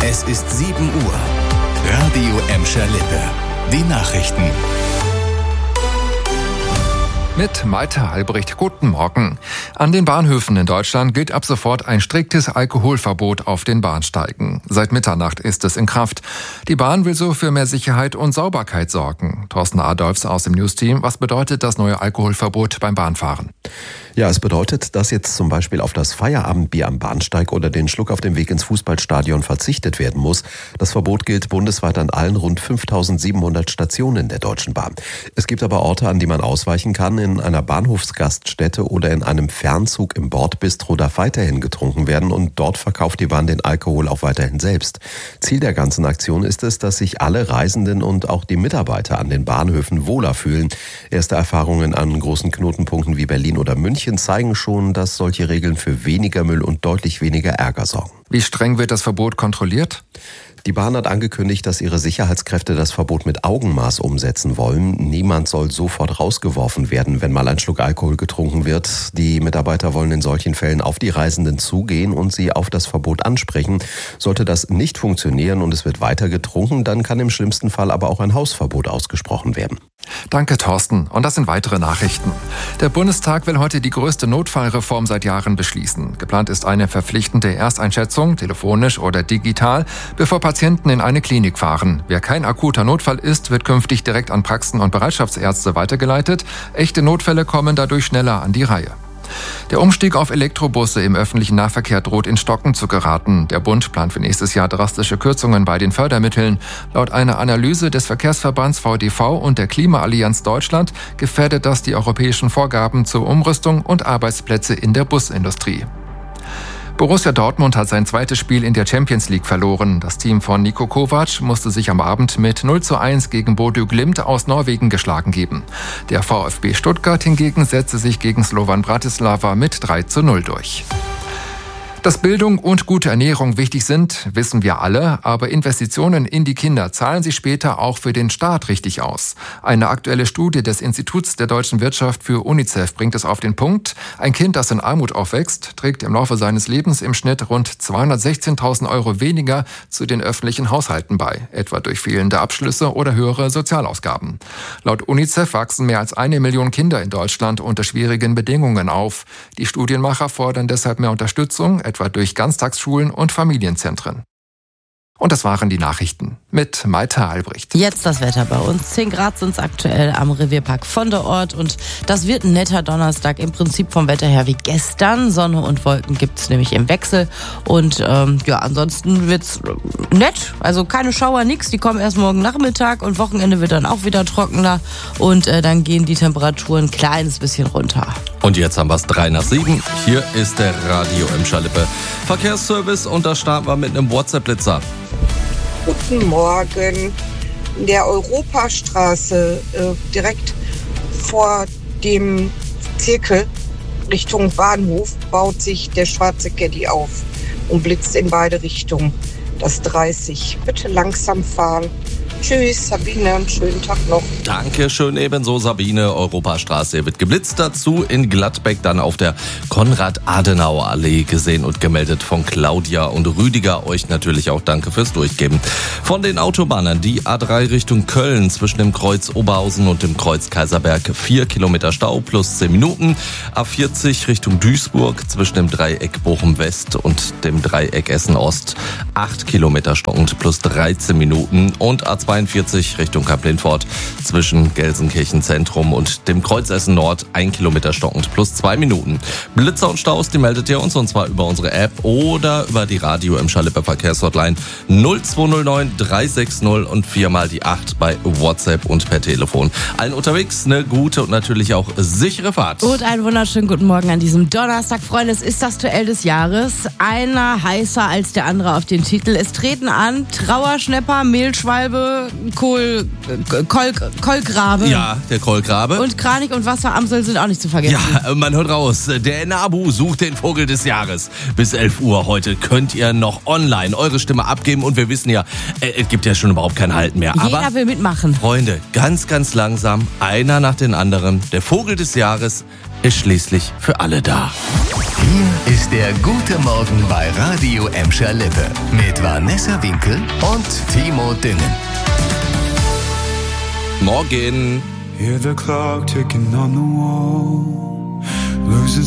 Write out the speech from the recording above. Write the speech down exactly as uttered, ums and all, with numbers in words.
Es ist sieben Uhr. Radio Emscher Lippe. Die Nachrichten. Mit Malte Albrecht. Guten Morgen. An den Bahnhöfen in Deutschland gilt ab sofort ein striktes Alkoholverbot auf den Bahnsteigen. Seit Mitternacht ist es in Kraft. Die Bahn will so für mehr Sicherheit und Sauberkeit sorgen. Thorsten Adolfs aus dem Newsteam. Was bedeutet das neue Alkoholverbot beim Bahnfahren? Ja, es bedeutet, dass jetzt zum Beispiel auf das Feierabendbier am Bahnsteig oder den Schluck auf dem Weg ins Fußballstadion verzichtet werden muss. Das Verbot gilt bundesweit an allen rund fünftausendsiebenhundert Stationen der Deutschen Bahn. Es gibt aber Orte, an die man ausweichen kann. In einer Bahnhofsgaststätte oder in einem Fernzug im Bordbistro darf weiterhin getrunken werden und dort verkauft die Bahn den Alkohol auch weiterhin selbst. Ziel der ganzen Aktion ist es, dass sich alle Reisenden und auch die Mitarbeiter an den Bahnhöfen wohler fühlen. Erste Erfahrungen an großen Knotenpunkten wie Berlin oder München zeigen schon, dass solche Regeln für weniger Müll und deutlich weniger Ärger sorgen. Wie streng wird das Verbot kontrolliert? Die Bahn hat angekündigt, dass ihre Sicherheitskräfte das Verbot mit Augenmaß umsetzen wollen. Niemand soll sofort rausgeworfen werden, wenn mal ein Schluck Alkohol getrunken wird. Die Mitarbeiter wollen in solchen Fällen auf die Reisenden zugehen und sie auf das Verbot ansprechen. Sollte das nicht funktionieren und es wird weiter getrunken, dann kann im schlimmsten Fall aber auch ein Hausverbot ausgesprochen werden. Danke, Thorsten. Und das sind weitere Nachrichten. Der Bundestag will heute die größte Notfallreform seit Jahren beschließen. Geplant ist eine verpflichtende Ersteinschätzung, telefonisch oder digital, bevor Patienten in eine Klinik fahren. Wer kein akuter Notfall ist, wird künftig direkt an Praxen und Bereitschaftsärzte weitergeleitet. Echte Notfälle kommen dadurch schneller an die Reihe. Der Umstieg auf Elektrobusse im öffentlichen Nahverkehr droht in Stocken zu geraten. Der Bund plant für nächstes Jahr drastische Kürzungen bei den Fördermitteln. Laut einer Analyse des Verkehrsverbands V D V und der Klimaallianz Deutschland gefährdet das die europäischen Vorgaben zur Umrüstung und Arbeitsplätze in der Busindustrie. Borussia Dortmund hat sein zweites Spiel in der Champions League verloren. Das Team von Niko Kovac musste sich am Abend mit null zu eins gegen Bodø Glimt aus Norwegen geschlagen geben. Der VfB Stuttgart hingegen setzte sich gegen Slovan Bratislava mit drei zu null durch. Dass Bildung und gute Ernährung wichtig sind, wissen wir alle, aber Investitionen in die Kinder zahlen sich später auch für den Staat richtig aus. Eine aktuelle Studie des Instituts der deutschen Wirtschaft für UNICEF bringt es auf den Punkt. Ein Kind, das in Armut aufwächst, trägt im Laufe seines Lebens im Schnitt rund zweihundertsechzehntausend Euro weniger zu den öffentlichen Haushalten bei, etwa durch fehlende Abschlüsse oder höhere Sozialausgaben. Laut UNICEF wachsen mehr als eine Million Kinder in Deutschland unter schwierigen Bedingungen auf. Die Studienmacher fordern deshalb mehr Unterstützung, etwa durch Ganztagsschulen und Familienzentren. Und das waren die Nachrichten mit Malte Albrecht. Jetzt das Wetter bei uns. zehn Grad sind es aktuell am Revierpark von der Ort und das wird ein netter Donnerstag, im Prinzip vom Wetter her wie gestern. Sonne und Wolken gibt es nämlich im Wechsel und ähm, ja, ansonsten wird's nett. Also keine Schauer, nix. Die kommen erst morgen Nachmittag und Wochenende wird dann auch wieder trockener und äh, dann gehen die Temperaturen ein kleines bisschen runter. Und jetzt haben wir es drei nach sieben. Hier ist der Radio Emscher Lippe Verkehrsservice und da starten wir mit einem WhatsApp-Blitzer. Guten Morgen. In der Europastraße äh, direkt vor dem Zirkel Richtung Bahnhof baut sich der schwarze Caddy auf und blitzt in beide Richtungen. Das dreißig. Bitte langsam fahren. Tschüss, Sabine, einen schönen Tag noch. Dankeschön, ebenso Sabine. Europastraße wird geblitzt, dazu in Gladbeck dann auf der Konrad-Adenauer-Allee gesehen und gemeldet von Claudia und Rüdiger. Euch natürlich auch danke fürs Durchgeben. Von den Autobahnen die A drei Richtung Köln zwischen dem Kreuz Oberhausen und dem Kreuz Kaiserberg vier Kilometer Stau plus zehn Minuten. A vierzig Richtung Duisburg zwischen dem Dreieck Bochum West und dem Dreieck Essen Ost acht Kilometer Stau plus dreizehn Minuten und A zweiundvierzig Richtung Kamp-Lindfort zwischen Gelsenkirchen Zentrum und dem Kreuz Essen Nord ein Kilometer stockend plus zwei Minuten. Blitzer und Staus, die meldet ihr uns und zwar über unsere App oder über die Radio Emscher Lippe Verkehrshotline null zwei null neun drei sechs null und viermal die acht bei WhatsApp und per Telefon. Allen unterwegs eine gute und natürlich auch sichere Fahrt. Und einen wunderschönen guten Morgen an diesem Donnerstag, Freunde. Es ist das Duell des Jahres. Einer heißer als der andere auf den Titel. Es treten an Trauerschnepper, Mehlschwalbe, Kohl, Kolk, Kolkrabe. Ja, der Kolkrabe. Und Kranich und Wasseramsel sind auch nicht zu vergessen. Ja, man hört raus, der Nabu sucht den Vogel des Jahres. Bis elf Uhr heute könnt ihr noch online eure Stimme abgeben und wir wissen ja, es gibt ja schon überhaupt kein Halten mehr. Jeder Aber will mitmachen. Freunde, ganz, ganz langsam, einer nach den anderen. Der Vogel des Jahres ist schließlich für alle da. Hier ist der Gute Morgen bei Radio Emscher Lippe mit Vanessa Winkel und Timo Düngen. Morgen. Hear the clock ticking on the wall. Losing